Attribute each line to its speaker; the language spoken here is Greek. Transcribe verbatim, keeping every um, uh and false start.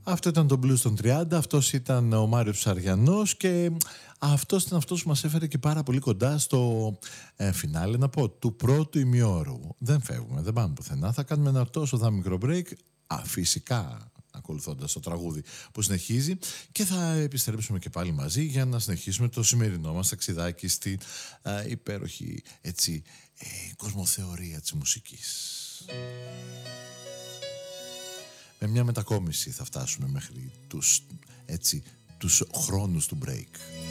Speaker 1: Αυτό ήταν το Blues των τριάντα, αυτός ήταν ο Μάριος Ψαριανός και αυτός ήταν αυτός που μας έφερε και πάρα πολύ κοντά στο ε, φινάλε, να πω, του πρώτου ημιώρου. Δεν φεύγουμε, δεν πάμε πουθενά, θα κάνουμε ένα τόσο δα μικρό break, α, φυσικά ακολουθώντας το τραγούδι που συνεχίζει και θα επιστρέψουμε και πάλι μαζί για να συνεχίσουμε το σημερινό μας ταξιδάκι στην ε, υπέροχη έτσι, ε, κοσμοθεωρία της μουσικής. Με μια μετακόμιση θα φτάσουμε μέχρι τους, έτσι, τους χρόνους του break.